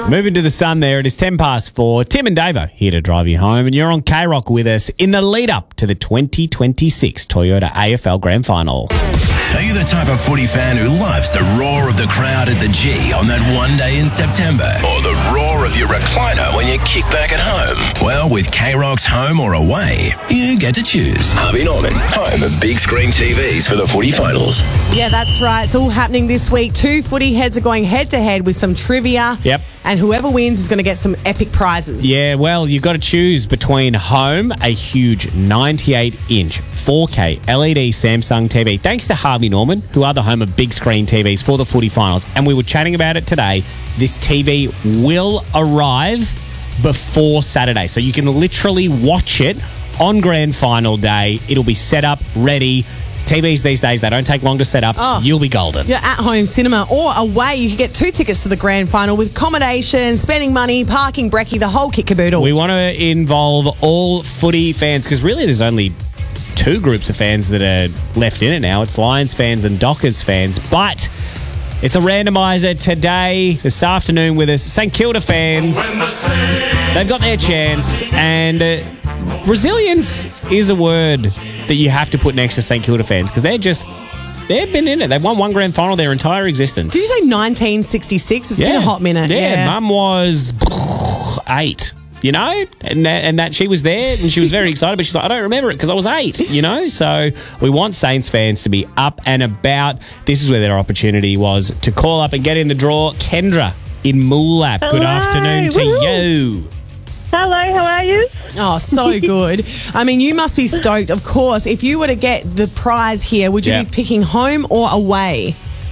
Moving to the sun there, it is 10 past 4. Tim and Davo here to drive you home, and you're on K-Rock with us in the lead up to the 2026 Toyota AFL Grand Final. Are you the type of footy fan who loves the roar of the crowd at the G on that one day in September? Or the roar of your recliner when you kick back at home? Well, with K-Rock's Home or Away, you get to choose. Harvey Norman, home of big screen TVs for the footy finals. Yeah, that's right. It's all happening this week. Two footy heads are going head-to-head with some trivia. Yep. And whoever wins is going to get some epic prizes. Yeah, well, you've got to choose between Home, a huge 98-inch 4K LED Samsung TV, thanks to Harvey Norman, who are the home of big screen TVs for the footy finals. And we were chatting about it today. This TV will arrive before Saturday. So you can literally watch it on grand final day. It'll be set up, ready. TVs these days, they don't take long to set up. Oh. You'll be golden. Your at-home cinema or away, you can get 2 tickets to the grand final with accommodation, spending money, parking, brekkie, the whole kit caboodle. We want to involve all footy fans because really there's only 2 groups of fans that are left in it now. It's Lions fans and Dockers fans. But it's a randomizer today, this afternoon with us. St Kilda fans, they've got their chance. And resilience is a word that you have to put next to St Kilda fans because they've been in it. They've won one grand final their entire existence. Did you say 1966? It's been a hot minute. Yeah, Mum was 8. You know, and that she was there and she was very excited, but she's like, I don't remember it because I was 8, you know? So we want Saints fans to be up and about. This is where their opportunity was to call up and get in the draw. Kendra in Moolap, good afternoon to you. Hello, how are you? Oh, so good. I mean, you must be stoked, of course. If you were to get the prize here, would you be picking home or away?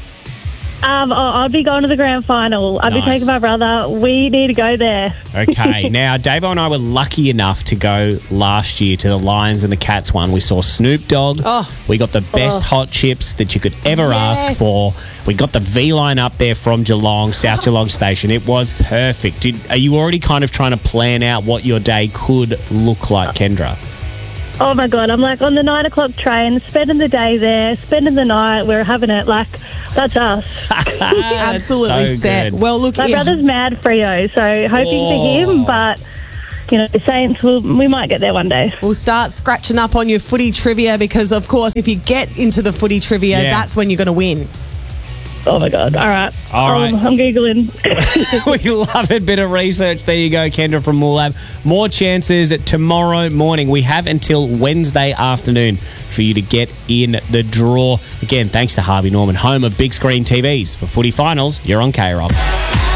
I'd be going to the grand final. I'd be taking my brother. We need to go there. Okay. Now, Davo and I were lucky enough to go last year to the Lions and the Cats one. We saw Snoop Dogg. Oh. We got the best hot chips that you could ever ask for. We got the V-line up there from Geelong, South Geelong Station. It was perfect. Are you already kind of trying to plan out what your day could look like, Kendra? Oh, my God. I'm like on the 9 o'clock train, spending the day there, spending the night. We're having it. Like, that's us. Absolutely so set. good. Well, look, my brother's mad Freo, so hoping for him, but you know, the Saints, we might get there one day. We'll start scratching up on your footy trivia because, of course, if you get into the footy trivia, that's when you're going to win. Oh, my God. All right. I'm Googling. We love it. Bit of research. There you go, Kendra from Moolab. More chances tomorrow morning. We have until Wednesday afternoon for you to get in the draw. Again, thanks to Harvey Norman, home of big screen TVs for footy finals. You're on K-Rock.